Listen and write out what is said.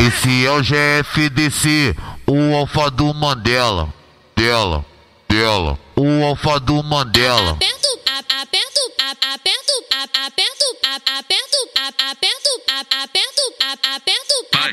Esse é o GFDC, o alfa do Mandela. Dela. O alfa do Mandela. Aperto, aperto, aperto, aperto, aperto, aperto, aperto, aperto, aperto,